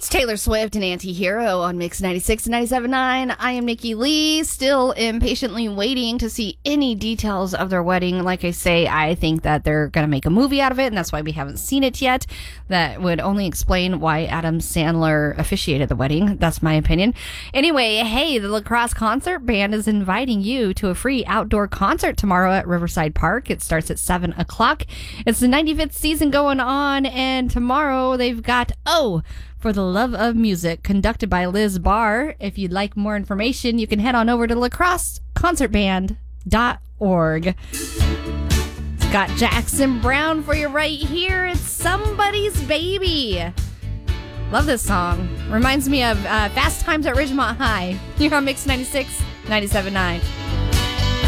Taylor Swift, an anti-hero on Mix 96 and 97.9. I am Nikki Lee, still impatiently waiting to see any details of their wedding. Like I say, I think that they're going to make a movie out of it, and that's why we haven't seen it yet. That would only explain why Adam Sandler officiated the wedding. That's my opinion. Anyway, hey, the La Crosse Concert Band is inviting you to a free outdoor concert tomorrow at Riverside Park. It starts at 7 o'clock. It's the 95th season going on, and tomorrow they've got, For the Love of Music, conducted by Liz Barr. If you'd like more information, you can head on over to lacrosseconcertband.org. It's got Jackson Browne for you right here. It's Somebody's Baby. Love this song. Reminds me of Fast Times at Ridgemont High. You're on Mix 96, 97.9.